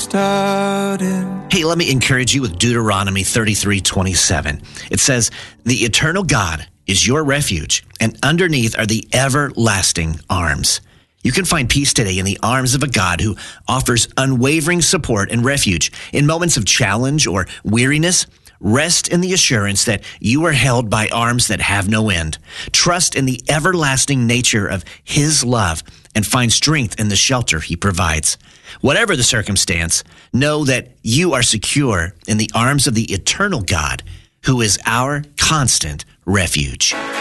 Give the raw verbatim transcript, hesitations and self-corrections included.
started. Hey, let me encourage you with Deuteronomy thirty-three twenty-seven. It says, "The eternal God is your refuge, and underneath are the everlasting arms." You can find peace today in the arms of a God who offers unwavering support and refuge. In moments of challenge or weariness, rest in the assurance that you are held by arms that have no end. Trust in the everlasting nature of His love and find strength in the shelter He provides. Whatever the circumstance, know that you are secure in the arms of the eternal God, who is our constant refuge.